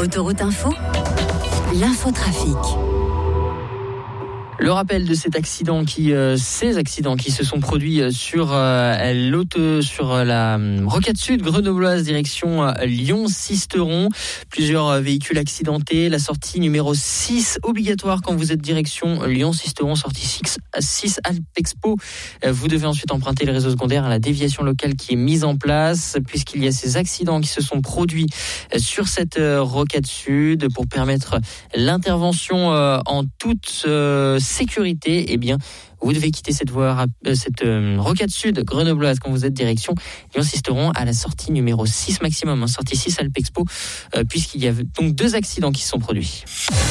Autoroute Info, l'infotrafic. Le rappel de ces accidents qui se sont produits sur la rocade sud grenobloise direction Lyon-Sisteron. Plusieurs véhicules accidentés. La sortie numéro 6 obligatoire quand vous êtes direction Lyon-Sisteron, sortie 6 Alpexpo. Vous devez ensuite emprunter le réseau secondaire à la déviation locale qui est mise en place puisqu'il y a ces accidents qui se sont produits sur cette rocade sud pour permettre l'intervention en toute sécurité. Eh bien, vous devez quitter cette rocade sud grenobloise quand vous êtes direction Lyon-Sisteron à la sortie numéro 6 maximum, sortie 6 Alpexpo, puisqu'il y a donc 2 accidents qui se sont produits.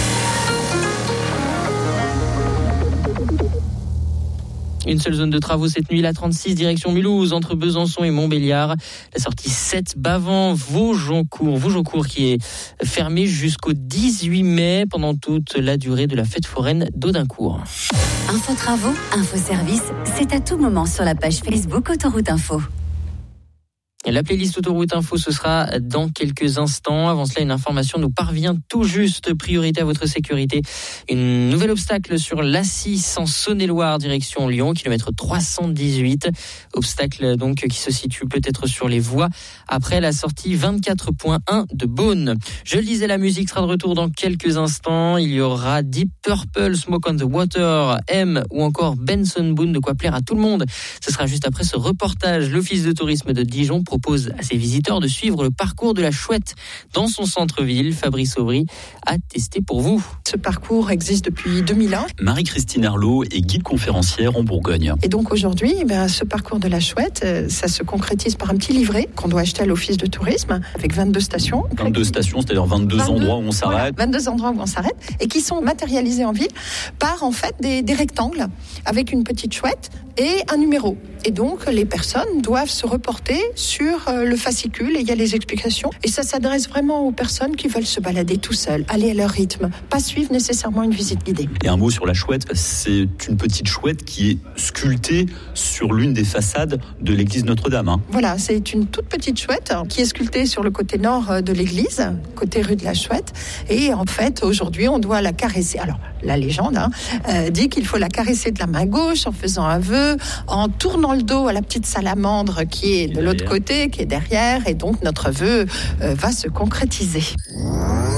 Une seule zone de travaux cette nuit, la 36 direction Mulhouse, entre Besançon et Montbéliard. La sortie 7 Bavent-Vaujoncourt qui est fermée jusqu'au 18 mai pendant toute la durée de la fête foraine d'Audincourt. Info travaux, info service, c'est à tout moment sur la page Facebook Autoroute Info. La playlist Autoroute Info, ce sera dans quelques instants. Avant cela, une information nous parvient tout juste. Priorité à votre sécurité. Une nouvelle obstacle sur l'A6 en Saône-et-Loire, direction Lyon, kilomètre 318. Obstacle donc qui se situe peut-être sur les voies après la sortie 24.1 de Beaune. Je le disais, la musique sera de retour dans quelques instants. Il y aura Deep Purple, Smoke on the Water, M ou encore Benson Boone, de quoi plaire à tout le monde. Ce sera juste après ce reportage. L'Office de tourisme de Dijon propose à ses visiteurs de suivre le parcours de la chouette dans son centre-ville. Fabrice Aubry a testé pour vous. Ce parcours existe depuis 2001. Marie-Christine Herlot est guide conférencière en Bourgogne. Et donc aujourd'hui, ce parcours de la chouette, ça se concrétise par un petit livret qu'on doit acheter à l'Office de tourisme avec 22 stations. 22 stations, c'est-à-dire 22 endroits où on s'arrête. Voilà, 22 endroits où on s'arrête et qui sont matérialisés en ville par en fait des rectangles avec une petite chouette et un numéro. Et donc, les personnes doivent se reporter sur le fascicule et il y a les explications. Et ça s'adresse vraiment aux personnes qui veulent se balader tout seuls, aller à leur rythme, pas suivre nécessairement une visite guidée. Et un mot sur la chouette, c'est une petite chouette qui est sculptée sur l'une des façades de l'église Notre-Dame. Voilà, c'est une toute petite chouette qui est sculptée sur le côté nord de l'église, côté rue de la Chouette. Et en fait, aujourd'hui, on doit la caresser. Alors, la légende dit qu'il faut la caresser de la main gauche en faisant un vœu, en tournant le dos à la petite salamandre qui est de l'autre côté, qui est derrière, et donc notre vœu va se concrétiser.